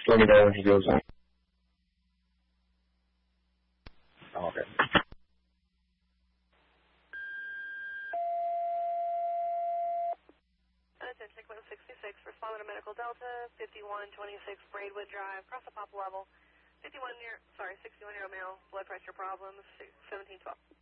let me know when he goes in. Okay. 66, responding to Medical Delta, 5126 Braidwood Drive, across the pop level, 61 year male, blood pressure problems, 1712.